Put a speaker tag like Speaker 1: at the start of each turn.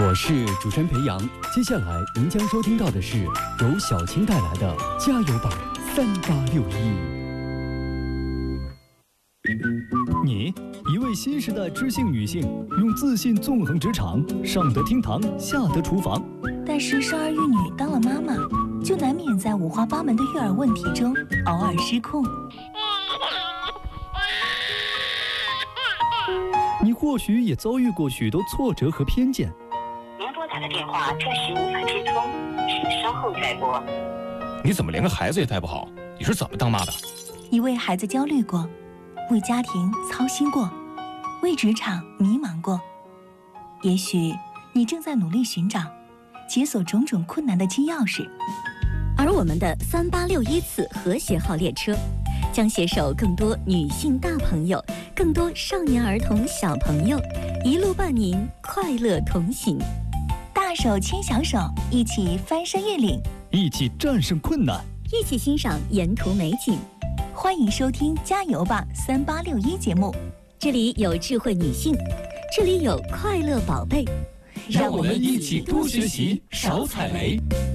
Speaker 1: 我是主持人裴阳，接下来您将收听到的是由小青带来的加油吧3861。你，一位新时代知性女性，用自信纵横职场，上得厅堂，下得厨房。
Speaker 2: 但是生儿育女当了妈妈，就难免在五花八门的育儿问题中偶尔失控。
Speaker 1: 你或许也遭遇过许多挫折和偏见。
Speaker 3: 您拨打的电话暂时无法接通，请稍后再拨。
Speaker 4: 你怎么连个孩子也带不好？你是怎么当妈的？
Speaker 2: 你为孩子焦虑过，为家庭操心过，为职场迷茫过。也许你正在努力寻找解锁种种困难的金钥匙。
Speaker 5: 而我们的3861次和谐号列车，将携手更多女性大朋友，更多少年儿童小朋友，一路伴您快乐同行。
Speaker 2: 大手牵小手，一起翻山越岭，
Speaker 1: 一起战胜困难，
Speaker 5: 一起欣赏沿途美景。
Speaker 2: 欢迎收听《加油吧3861》节目，
Speaker 5: 这里有智慧女性，这里有快乐宝贝，
Speaker 1: 让我们一起多学习，少踩雷。